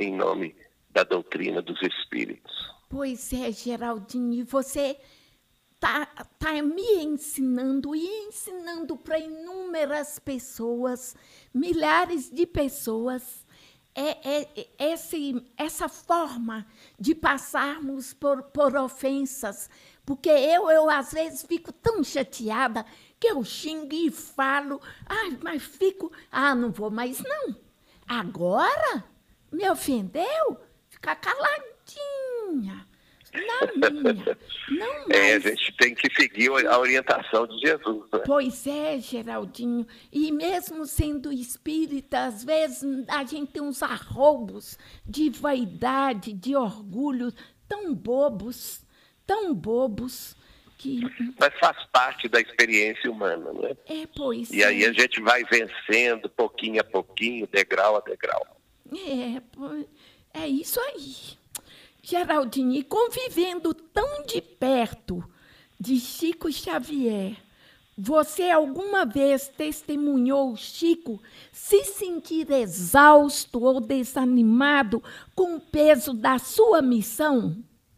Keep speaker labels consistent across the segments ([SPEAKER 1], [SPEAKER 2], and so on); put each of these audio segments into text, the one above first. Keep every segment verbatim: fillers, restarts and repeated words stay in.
[SPEAKER 1] em nome da doutrina dos espíritos.
[SPEAKER 2] Pois é, Geraldinho, você está tá me ensinando e ensinando para inúmeras pessoas, milhares de pessoas, é, é, esse, essa forma de passarmos por, por ofensas. Porque eu, eu, às vezes, fico tão chateada que eu xingo e falo, ai, mas fico, ah, não vou mais não. Agora, me ofendeu? Ficar caladinha. Na minha, não mais.
[SPEAKER 1] É, a gente tem que seguir a orientação de Jesus, né?
[SPEAKER 2] Pois é, Geraldinho. E mesmo sendo espírita, às vezes a gente tem uns arroubos de vaidade, de orgulho, tão bobos, tão bobos, que...
[SPEAKER 1] Mas faz parte da experiência humana, né?
[SPEAKER 2] É, pois
[SPEAKER 1] E aí a gente vai vencendo, pouquinho a pouquinho, degrau a degrau.
[SPEAKER 2] É, é isso aí. Geraldinho, e convivendo tão de perto de Chico Xavier, você alguma vez testemunhou Chico se sentir exausto ou desanimado com o peso da sua missão?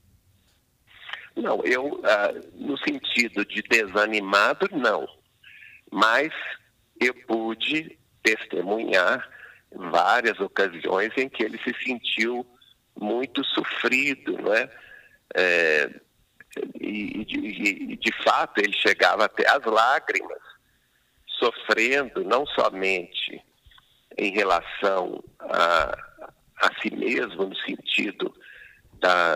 [SPEAKER 1] Não, eu, ah, no sentido de desanimado, não. Mas eu pude testemunhar várias ocasiões em que ele se sentiu muito sofrido, não é? É e, e, de, de fato, ele chegava até às lágrimas, sofrendo não somente em relação a, a si mesmo, no sentido da,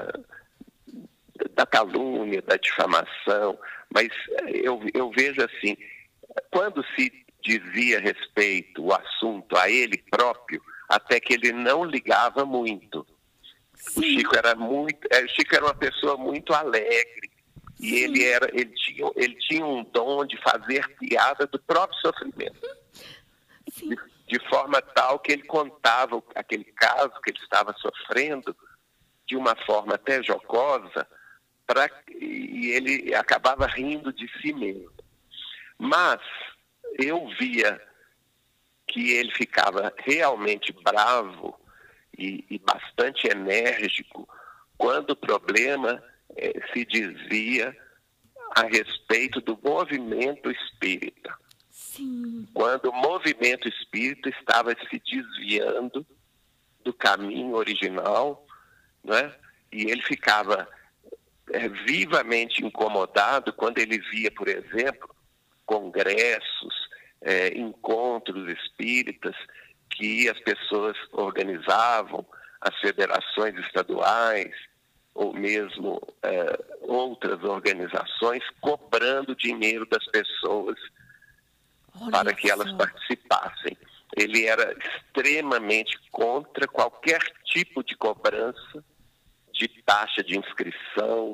[SPEAKER 1] da calúnia, da difamação, mas eu, eu vejo assim, quando se dizia respeito o assunto a ele próprio, até que ele não ligava muito.
[SPEAKER 2] Sim.
[SPEAKER 1] O Chico era muito, o Chico era uma pessoa muito alegre e ele era, ele tinha, ele tinha um dom de fazer piada do próprio sofrimento,
[SPEAKER 2] Sim.
[SPEAKER 1] de, de forma tal que ele contava aquele caso que ele estava sofrendo de uma forma até jocosa, pra, e ele acabava rindo de si mesmo. Mas eu via que ele ficava realmente bravo e, e bastante enérgico quando o problema eh, se dizia a respeito do movimento espírita.
[SPEAKER 2] Sim.
[SPEAKER 1] Quando o movimento espírita estava se desviando do caminho original, né? E ele ficava eh, vivamente incomodado quando ele via, por exemplo, congressos, eh, encontros espíritas que as pessoas organizavam, as federações estaduais, ou mesmo eh, outras organizações, cobrando dinheiro das pessoas
[SPEAKER 2] Olha
[SPEAKER 1] para que elas
[SPEAKER 2] só.
[SPEAKER 1] participassem. Ele era extremamente contra qualquer tipo de cobrança, de taxa de inscrição,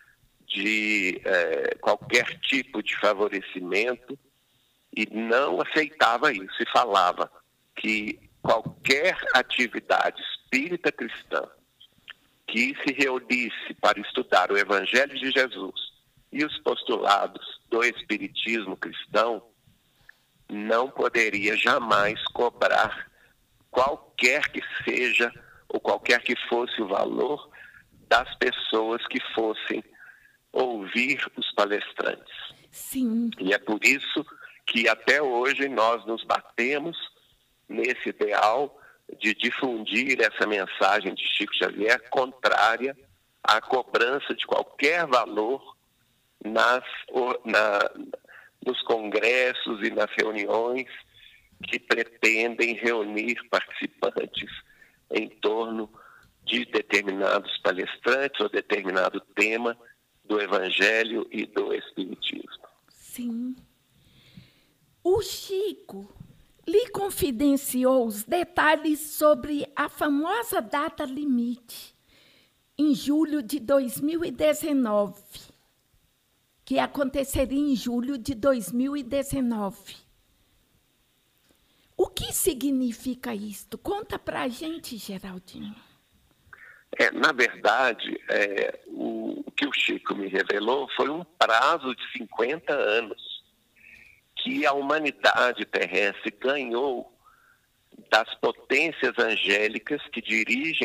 [SPEAKER 1] de eh, qualquer tipo de favorecimento, e não aceitava isso, e falava que qualquer atividade espírita cristã que se reunisse para estudar o Evangelho de Jesus e os postulados do Espiritismo cristão não poderia jamais cobrar qualquer que seja ou qualquer que fosse o valor das pessoas que fossem ouvir os palestrantes.
[SPEAKER 2] Sim.
[SPEAKER 1] E é por isso que até hoje nós nos batemos nesse ideal de difundir essa mensagem de Chico Xavier contrária à cobrança de qualquer valor nas, na, nos congressos e nas reuniões que pretendem reunir participantes em torno de determinados palestrantes ou determinado tema do Evangelho e do Espiritismo.
[SPEAKER 2] Sim. O Chico lhe confidenciou os detalhes sobre a famosa data limite, em julho de dois mil e dezenove, que aconteceria em julho de dois mil e dezenove. O que significa isto? Conta para a gente, Geraldinho.
[SPEAKER 1] É, na verdade, é, o, o que o Chico me revelou foi um prazo de cinquenta anos que a humanidade terrestre ganhou das potências angélicas que dirigem